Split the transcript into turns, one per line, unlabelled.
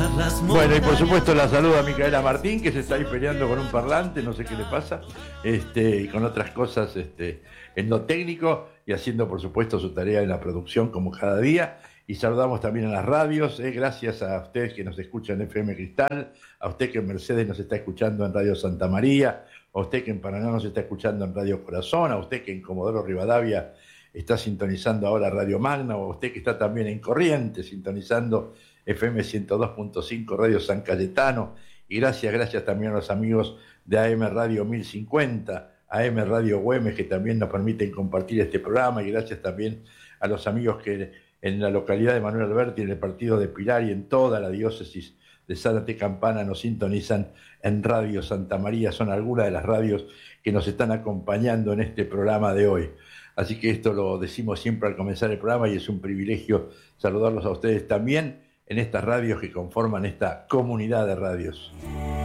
Bueno, y por supuesto la saluda Micaela Martín, que se está ahí peleando con un parlante, no sé qué le pasa, y con otras cosas en lo técnico, y haciendo por supuesto su tarea en la producción como cada día. Y saludamos también a las radios, gracias a ustedes que nos escuchan en FM Cristal, a usted que en Mercedes nos está escuchando en Radio Santa María, a usted que en Paraná nos está escuchando en Radio Corazón, a usted que en Comodoro Rivadavia está sintonizando ahora Radio Magna, o a usted que está también en Corrientes sintonizando FM 102.5 Radio San Cayetano, y gracias también a los amigos de AM Radio 1050, AM Radio Güemes, que también nos permiten compartir este programa, y gracias también a los amigos que en la localidad de Manuel Alberti, en el partido de Pilar y en toda la diócesis de Zárate Campana nos sintonizan en Radio Santa María. Son algunas de las radios que nos están acompañando en este programa de hoy. Así que esto lo decimos siempre al comenzar el programa, y es un privilegio saludarlos a ustedes también en estas radios que conforman esta comunidad de radios.